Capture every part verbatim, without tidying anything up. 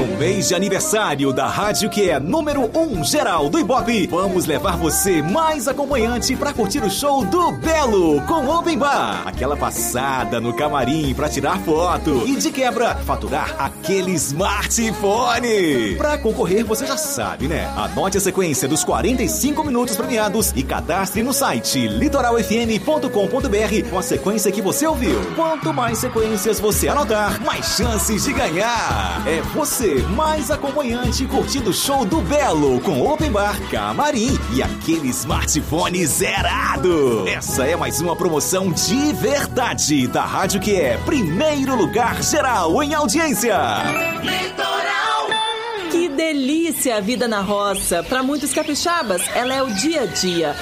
No mês de aniversário da rádio que é número um geral do Ibope, vamos levar você mais acompanhante pra curtir o show do Belo com Open Bar. Aquela passada no camarim pra tirar foto e de quebra, faturar aquele smartphone. Pra concorrer, você já sabe, né? Anote a sequência dos quarenta e cinco minutos premiados e cadastre no site litoral f m ponto com ponto b r com a sequência que você ouviu. Quanto mais sequências você anotar, mais chances de ganhar. É você mais acompanhante curtindo o show do Belo com Open Bar, camarim e aquele smartphone zerado. Essa é mais uma promoção de verdade da rádio que é primeiro lugar geral em audiência. Litoral. Que delícia a vida na roça. Para muitos capixabas, ela é o dia a dia.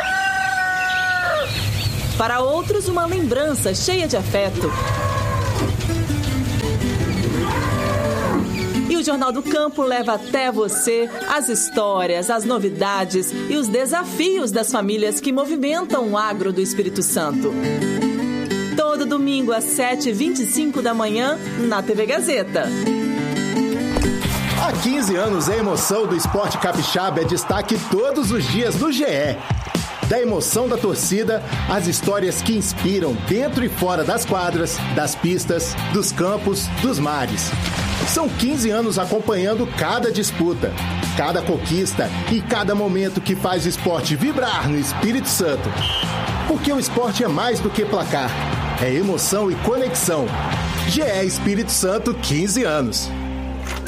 Para outros, uma lembrança cheia de afeto. E o Jornal do Campo leva até você as histórias, as novidades e os desafios das famílias que movimentam o agro do Espírito Santo. Todo domingo às sete e vinte e cinco da manhã, na T V Gazeta. Há quinze anos, a emoção do esporte capixaba é destaque todos os dias no G E. Da emoção da torcida, às histórias que inspiram dentro e fora das quadras, das pistas, dos campos, dos mares. São quinze anos acompanhando cada disputa, cada conquista e cada momento que faz o esporte vibrar no Espírito Santo. Porque o esporte é mais do que placar, é emoção e conexão. G E Espírito Santo, quinze anos.